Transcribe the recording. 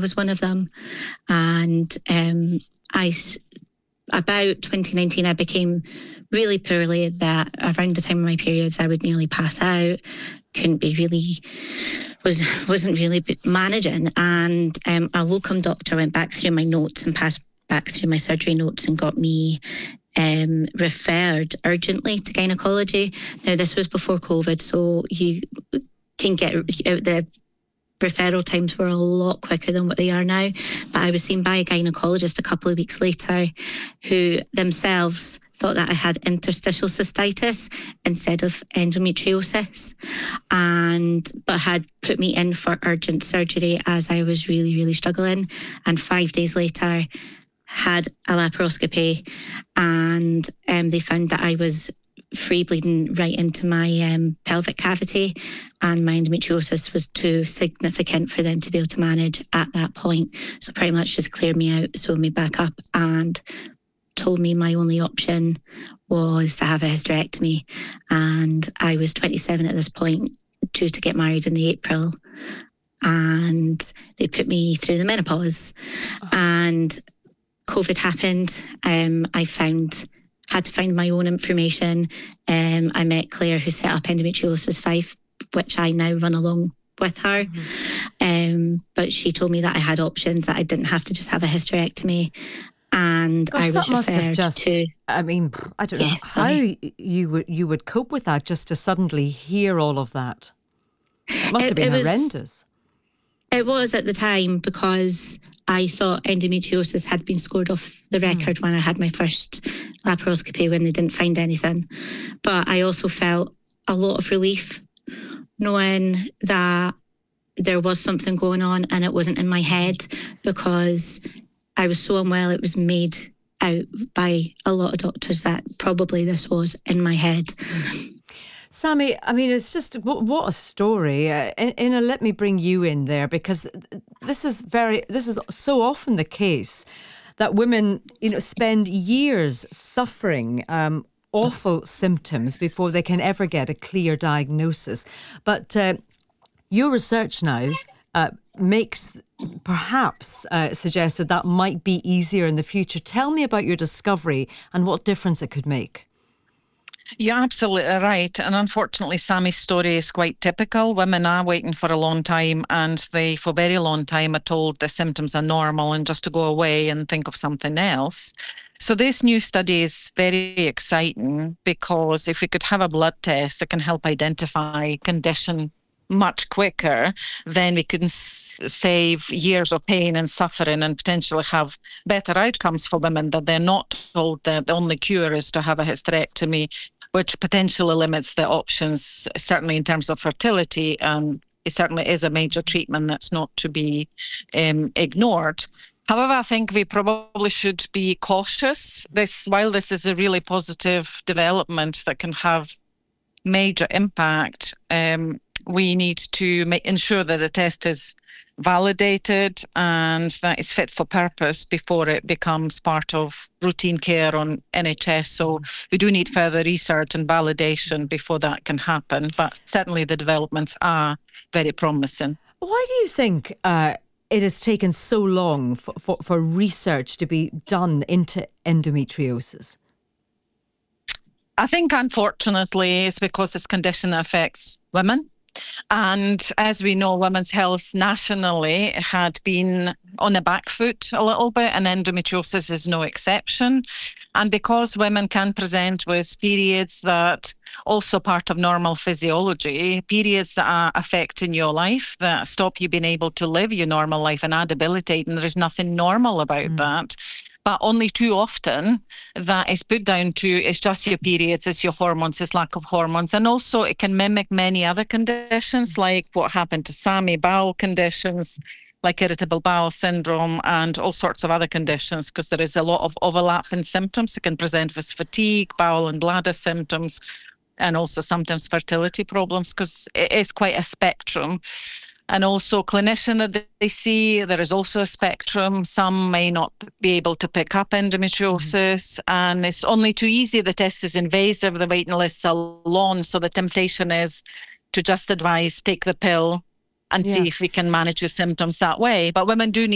was one of them. And about 2019, I became really poorly, that around the time of my periods, I would nearly pass out, wasn't really managing. And a locum doctor went back through my notes and passed back through my surgery notes and got me referred urgently to gynecology. Now, this was before COVID, so you can get out the referral times were a lot quicker than what they are now. But I was seen by a gynecologist a couple of weeks later who themselves thought that I had interstitial cystitis instead of endometriosis, but had put me in for urgent surgery as I was really, really struggling. And 5 days later, had a laparoscopy, and they found that I was free bleeding right into my pelvic cavity, and my endometriosis was too significant for them to be able to manage at that point. So pretty much just cleared me out, sewed me back up, and told me my only option was to have a hysterectomy. And I was 27 at this point, due to get married in the April, and they put me through the menopause. And COVID happened. I had to find my own information. I met Claire, who set up Endometriosis 5, which I now run along with her. But she told me that I had options, that I didn't have to just have a hysterectomy. And I was referred to... I mean, I don't know how you would cope with that, just to suddenly hear all of that. It must have been horrendous. It was at the time, because I thought endometriosis had been scored off the record when I had my first laparoscopy, when they didn't find anything. But I also felt a lot of relief knowing that there was something going on and it wasn't in my head, because I was so unwell. It was made out by a lot of doctors that probably this was in my head. Sammy, I mean, it's just, what a story. Inna, let me bring you in there, because this is so often the case that women, spend years suffering awful symptoms before they can ever get a clear diagnosis. But your research now suggests that might be easier in the future. Tell me about your discovery and what difference it could make. You're absolutely right. And unfortunately, Sammy's story is quite typical. Women are waiting for a long time, and they, for a very long time, are told the symptoms are normal and just to go away and think of something else. So this new study is very exciting, because if we could have a blood test that can help identify condition much quicker, then we can save years of pain and suffering, and potentially have better outcomes for women, that they're not told that the only cure is to have a hysterectomy, which potentially limits the options, certainly in terms of fertility. And it certainly is a major treatment that's not to be ignored. However, I think we probably should be cautious. While this is a really positive development that can have major impact, we need to ensure that the test is validated and that it's fit for purpose before it becomes part of routine care on NHS. So we do need further research and validation before that can happen. But certainly the developments are very promising. Why do you think it has taken so long for research to be done into endometriosis? I think, unfortunately, it's because this condition affects women. And as we know, women's health nationally had been on the back foot a little bit, and endometriosis is no exception. And because women can present with periods that also part of normal physiology, periods that are affecting your life, that stop you being able to live your normal life and are debilitating, there is nothing normal about that. But only too often that is put down to it's just your periods, it's your hormones, it's lack of hormones. And also it can mimic many other conditions, like what happened to Sammy, bowel conditions, like irritable bowel syndrome, and all sorts of other conditions, because there is a lot of overlap in symptoms. It can present with fatigue, bowel and bladder symptoms, and also sometimes fertility problems, because it is quite a spectrum. And also clinician that they see, there is also a spectrum. Some may not be able to pick up endometriosis, and it's only too easy. The test is invasive, the waiting lists are long, so the temptation is to just advise, take the pill and see if we can manage your symptoms that way. But women do need